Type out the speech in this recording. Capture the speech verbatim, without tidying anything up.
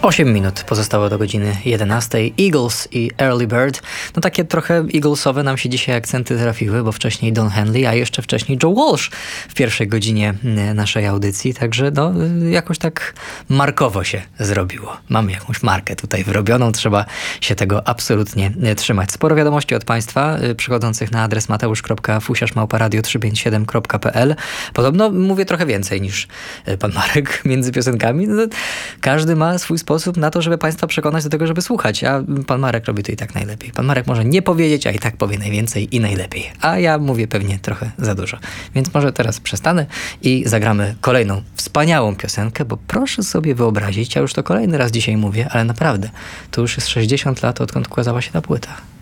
osiem minut pozostało do godziny jedenastej. Eagles i Early Bird. No takie trochę Eaglesowe nam się dzisiaj akcenty trafiły, bo wcześniej Don Henley, a jeszcze wcześniej Joe Walsh w pierwszej godzinie naszej audycji. Także no jakoś tak markowo się zrobiło. Mamy jakąś markę tutaj wyrobioną. Trzeba się tego absolutnie trzymać. Sporo wiadomości od Państwa przychodzących na adres mateusz kropka fusiarz małpa radio trzysta pięćdziesiąt siedem kropka p l. Podobno mówię trochę więcej niż pan Marek między piosenkami. No, każdy ma swój sposób na to, żeby Państwa przekonać do tego, żeby słuchać, a pan Marek robi to i tak najlepiej. Pan Marek może nie powiedzieć, a i tak powie najwięcej i najlepiej. A ja mówię pewnie trochę za dużo. Więc może teraz przestanę i zagramy kolejną wspaniałą piosenkę, bo proszę sobie wyobrazić, ja już to kolejny raz dzisiaj mówię, ale naprawdę, to już jest sześćdziesiąt lat, odkąd ukazała się ta płyta.